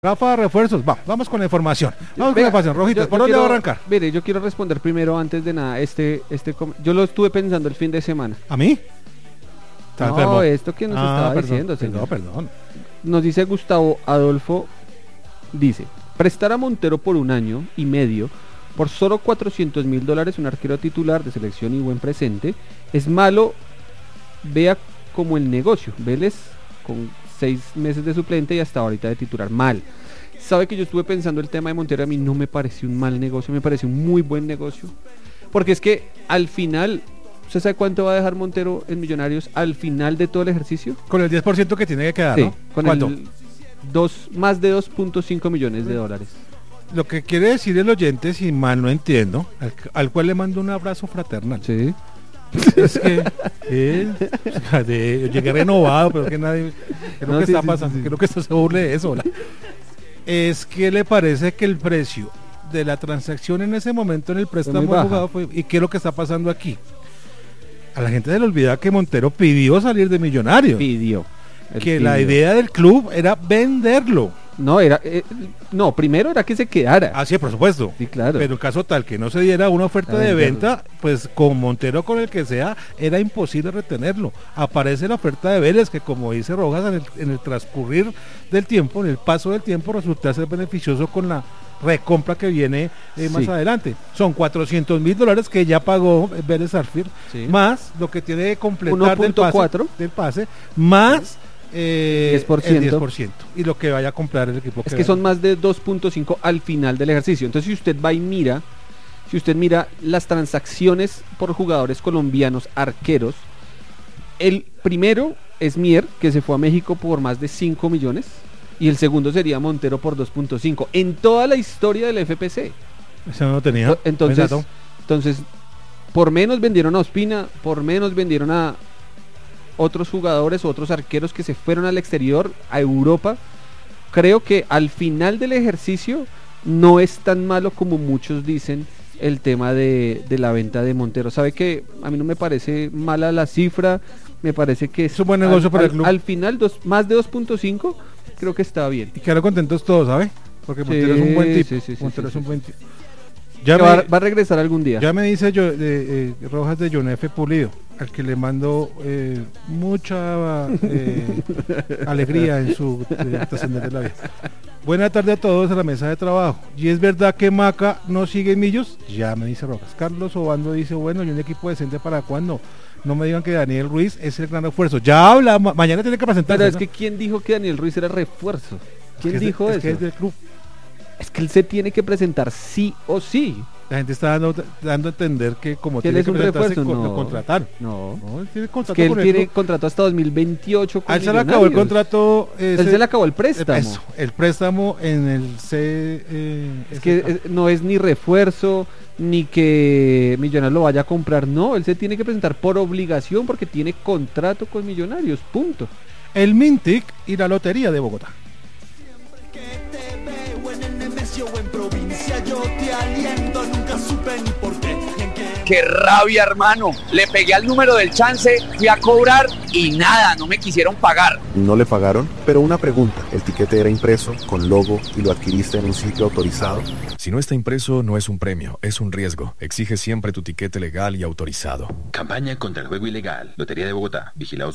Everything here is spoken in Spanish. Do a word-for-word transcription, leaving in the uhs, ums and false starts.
Rafa, refuerzos, va, vamos con la información. Vamos Venga, con la información, Rojitas, yo- ¿por yo dónde quiero- va a arrancar? Mire, yo quiero responder primero, antes de nada, este, este, com- yo lo estuve pensando el fin de semana. ¿A mí? ¿Está No, enfermo? esto que nos Ah, estaba perdón, diciendo, señor. Perdón, perdón. Nos dice Gustavo Adolfo, dice, prestar a Montero por un año y medio, por solo cuatrocientos mil dólares, un arquero titular de selección y buen presente, es malo, vea como el negocio, Vélez con seis meses de suplente y hasta ahorita de titular, mal. Sabe que yo estuve pensando el tema de Montero, a mí no me pareció un mal negocio, me pareció un muy buen negocio, porque es que al final, ¿usted sabe cuánto va a dejar Montero en Millonarios al final de todo el ejercicio? Con el diez por ciento que tiene que quedar, Sí, ¿no? con ¿Cuánto? el dos, más de dos punto cinco millones de dólares. Lo que quiere decir el oyente, si mal no entiendo, al, al cual le mando un abrazo fraternal. Sí. Es que él, o sea, de- yo llegué renovado, pero que nadie, creo No, que sí, está sí, pasando, sí, sí. creo que esto se burle de eso, ¿la? Es que le parece que el precio de la transacción en ese momento en el préstamo baja. al jugador fue, ¿y qué es lo que está pasando aquí? A la gente se le olvida que Montero pidió salir de Millonarios, Pidió. Él que la pidió. idea del club era venderlo. No, era. eh, no, primero era que se quedara. Así, por supuesto. Sí, claro. Pero en caso tal que no se diera una oferta A de venderlo. venta, pues con Montero, con el que sea, era imposible retenerlo. Aparece la oferta de Vélez, que como dice Rojas, en el, en el transcurrir del tiempo, en el paso del tiempo, resulta ser beneficioso con la recompra que viene eh, más Sí. adelante. Son cuatrocientos mil dólares que ya pagó eh, Vélez Sarsfield, Sí. más lo que tiene que completar uno del punto pase, cuatro. del pase, más eh, diez por ciento. el diez por ciento y lo que vaya a comprar el equipo. Es que son más de dos punto cinco al final del ejercicio. Entonces, si usted va y mira, si usted mira las transacciones por jugadores colombianos arqueros, el primero es Mier, que se fue a México por más de cinco millones, y el segundo sería Montero por dos punto cinco en toda la historia del F P C. Eso no lo tenía. Entonces, Buen dato. entonces, por menos vendieron a Ospina, por menos vendieron a otros jugadores o otros arqueros que se fueron al exterior, a Europa. Creo que al final del ejercicio no es tan malo como muchos dicen el tema de, de la venta de Montero. Sabe que a mí no me parece mala la cifra, me parece que Es un buen negocio al, para el al- club. al final dos, más de dos punto cinco creo que está bien. Y quedaron contentos todos, ¿sabe? Porque Sí, Montero es un buen tipo. sí, sí, sí, Montero sí, es un sí, buen tipo. Ya Que me, va, va a regresar algún día. ya me dice yo, de, eh, Rojas de John F. Pulido, al que le mando eh, mucha eh, alegría en su eh, trascender de la vida. Buena tarde a todos a la mesa de trabajo. ¿Y es verdad que Maca no sigue en Millos? Ya me dice Rojas. Carlos Obando dice, bueno, ¿y un equipo decente para cuándo? No me digan que Daniel Ruiz es el gran refuerzo. Ya habla, ma- mañana tiene que presentarse. Pero es ¿no? que ¿quién dijo que Daniel Ruiz era refuerzo? ¿Quién Es que es- dijo es eso? que es del club. Es que él se tiene que presentar sí o sí. La gente está dando, dando a entender que como Que él tiene es que un presentarse, refuerzo, con- lo no. contrataron. No. No, él tiene Es contrato que él con el tiene club. contrato hasta dos mil veintiocho con A él se le acabó el Millonarios. contrato. Él ese- se le acabó el préstamo. Eso, el préstamo en el C. eh, Es ese- que eh, no es ni refuerzo, ni que Millonarios lo vaya a comprar. No, él se tiene que presentar por obligación porque tiene contrato con Millonarios. Punto. el Mintic y la Lotería de Bogotá. Que te veo en el Nemesio o en provincia, yo te aliento, nunca supe ni por qué, ni en qué. ¡Qué rabia, hermano! Le pegué al número del chance, fui a cobrar y nada, no me quisieron pagar. No le pagaron, pero una pregunta. ¿El tiquete era impreso, con logo y lo adquiriste en un sitio autorizado? Si no está impreso, no es un premio, es un riesgo. Exige siempre tu tiquete legal y autorizado. Campaña contra el juego ilegal. Lotería de Bogotá. Vigilados.